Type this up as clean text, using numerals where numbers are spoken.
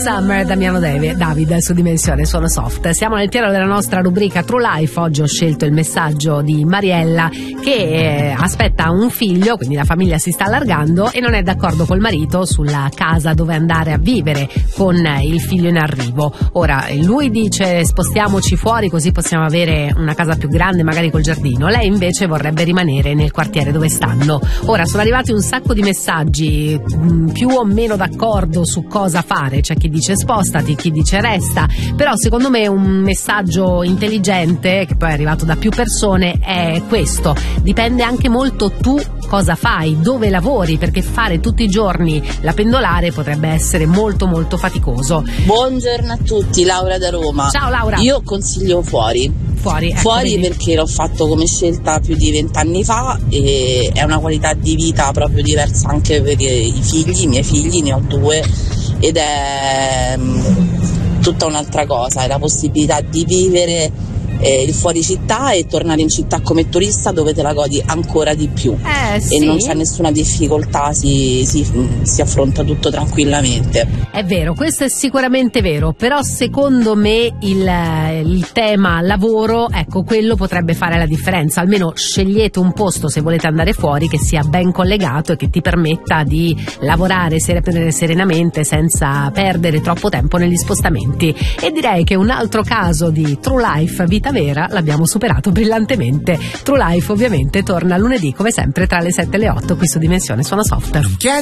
Summer, Damiano David su Dimensione Suono Soft. Siamo nel pieno della nostra rubrica True Life. Oggi ho scelto il messaggio di Mariella che aspetta un figlio, quindi la famiglia si sta allargando e non è d'accordo col marito sulla casa dove andare a vivere con il figlio in arrivo. Ora lui dice spostiamoci fuori così possiamo avere una casa più grande, magari col giardino. Lei invece vorrebbe rimanere nel quartiere dove stanno. Ora sono arrivati un sacco di messaggi più o meno d'accordo su cosa fare. C'è chi dice spostati, chi dice resta, però secondo me un messaggio intelligente che poi è arrivato da più persone è questo: dipende anche molto tu cosa fai, dove lavori, perché fare tutti i giorni la pendolare potrebbe essere molto molto faticoso. Buongiorno a tutti, Laura da Roma. Ciao Laura. Io consiglio fuori ecco, perché l'ho fatto come scelta più di 20 anni fa e è una qualità di vita proprio diversa anche per i miei figli, ne ho 2, ed è tutta un'altra cosa, è la possibilità di vivere il fuori città e tornare in città come turista dove te la godi ancora di più sì. E non c'è nessuna difficoltà, si affronta tutto tranquillamente. È vero, questo è sicuramente vero, però secondo me il tema lavoro, ecco, quello potrebbe fare la differenza. Almeno scegliete un posto, se volete andare fuori, che sia ben collegato e che ti permetta di lavorare serenamente senza perdere troppo tempo negli spostamenti. E direi che un altro caso di True Life, vita vera, l'abbiamo superato brillantemente. True Life ovviamente torna lunedì come sempre tra le 7 e le 8 qui su Dimensione Suono Soft.